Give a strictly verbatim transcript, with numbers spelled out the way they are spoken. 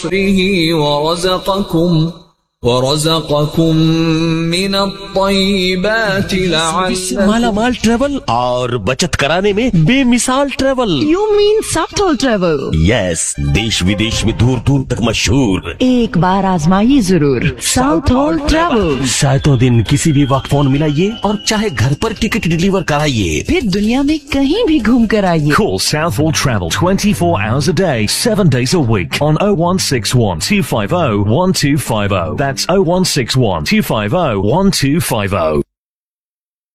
वरज़क़कुम वरज़क़कुम मिनत-तय्यिबाति लअल्लकुम। माला माल travel और बचत कराने में बेमिसाल travel. You mean south whole travel? Yes, देश विदेश में दूर दूर तक मशहूर। एक बार आजमाइए जरूर साउथ होल ट्रेवल। सातों दिन किसी भी वक्त फोन मिलाइए और चाहे घर पर टिकट डिलीवर कराइए, फिर दुनिया में कहीं भी घूम कर आइए। Call South Hall Travel twenty-four hours a day, seven days a week on oh one six one, two five oh, one two five oh. That's oh one six one, two five oh, one two five oh.